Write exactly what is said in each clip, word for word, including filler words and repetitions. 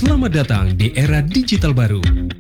Selamat datang di era digital baru.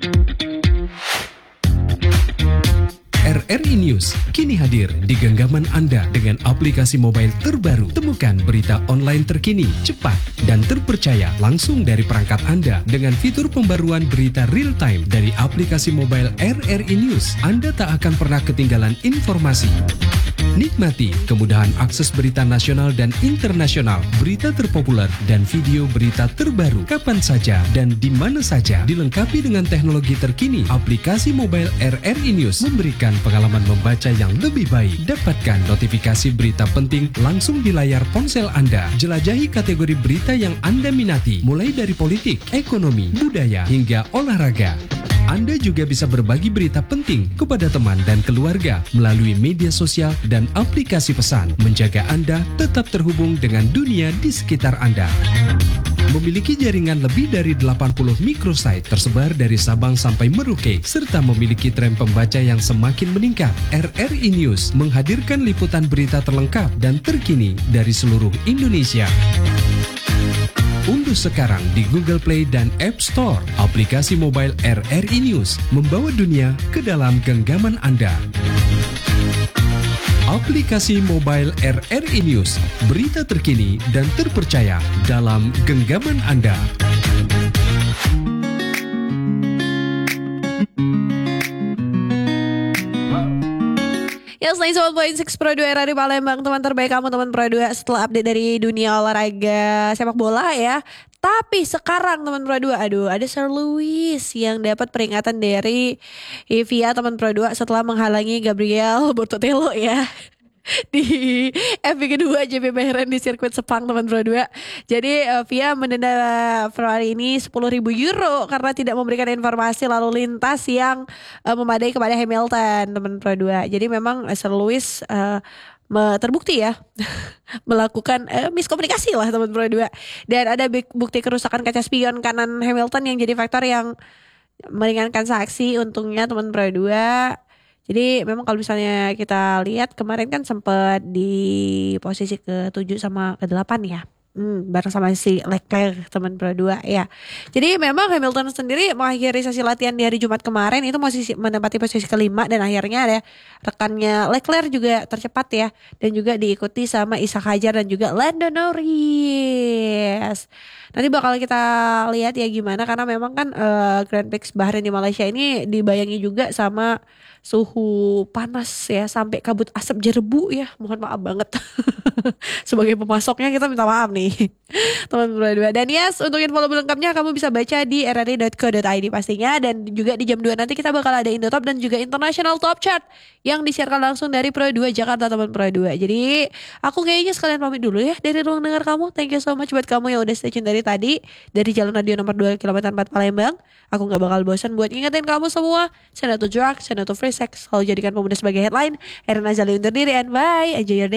R R I News kini hadir di genggaman Anda dengan aplikasi mobile terbaru. Temukan berita online terkini, cepat, dan terpercaya langsung dari perangkat Anda dengan fitur pembaruan berita real time dari aplikasi mobile R R I News. Anda tak akan pernah ketinggalan informasi. Nikmati kemudahan akses berita nasional dan internasional, berita terpopuler, dan video berita terbaru kapan saja dan di mana saja. Dilengkapi dengan teknologi terkini, aplikasi mobile R R I News memberikan pengalaman membaca yang lebih baik. Dapatkan notifikasi berita penting langsung di layar ponsel Anda. Jelajahi kategori berita yang Anda minati, mulai dari politik, ekonomi, budaya, hingga olahraga. Anda juga bisa berbagi berita penting kepada teman dan keluarga melalui media sosial dan aplikasi pesan, menjaga Anda tetap terhubung dengan dunia di sekitar Anda. Memiliki jaringan lebih dari delapan puluh microsite tersebar dari Sabang sampai Merauke, serta memiliki tren pembaca yang semakin meningkat. R R I News menghadirkan liputan berita terlengkap dan terkini dari seluruh Indonesia. Unduh sekarang di Google Play dan App Store aplikasi mobile R R I News, membawa dunia ke dalam genggaman Anda. Aplikasi mobile R R I News, berita terkini dan terpercaya dalam genggaman Anda. Ya, selain Sobat Point enam Pro dua R R I Palembang, teman terbaik kamu, teman Pro dua, setelah update dari dunia olahraga sepak bola ya. Tapi sekarang teman Pro dua, aduh, ada Sir Lewis yang dapat peringatan dari via teman Pro dua setelah menghalangi Gabriel Bortotello ya di F one kedua J P Bahrain di sirkuit Sepang teman Pro dua. Jadi uh, via mendenda Ferrari ini sepuluh ribu euro karena tidak memberikan informasi lalu lintas yang uh, memadai kepada Hamilton teman Pro dua. Jadi memang uh, Sir Lewis uh, terbukti ya melakukan uh, miskomunikasi lah teman Pro dua. Dan ada bukti kerusakan kaca spion kanan Hamilton yang jadi faktor yang meringankan sanksi untungnya teman Pro dua. Jadi memang kalau misalnya kita lihat kemarin kan sempat di posisi ke tujuh sama ke delapan ya. Hmm, bareng sama si Leclerc teman Pro dua ya. Jadi memang Hamilton sendiri mengakhiri sesi latihan di hari Jumat kemarin itu masih menempati posisi kelima, dan akhirnya ada rekannya Leclerc juga tercepat ya, dan juga diikuti sama Ishak Hajar dan juga Lando Norris. Nanti bakal kita lihat ya gimana, karena memang kan uh, Grand Prix Bahrain di Malaysia ini dibayangi juga sama suhu panas ya, sampai kabut asap jerbu ya. Mohon maaf banget. Sebagai pemasoknya kita minta maaf nih teman berdua. Dan yes, untuk info lebih lengkapnya kamu bisa baca di r r i dot co dot i d pastinya. Dan juga di jam dua nanti kita bakal ada Indotop dan juga International Top Chart yang disiarkan langsung dari Pro dua Jakarta teman Pro dua. Jadi aku kayaknya sekalian pamit dulu ya dari ruang dengar kamu. Thank you so much buat kamu yang udah stay tune dari tadi dari Jalan Radio nomor dua kilometer empat Palembang. Aku gak bakal bosan buat ngingetin kamu semua, send to drug, send to free sex, selalu jadikan pemuda sebagai headline. Erin Azali undur diri, and bye, enjoy your day.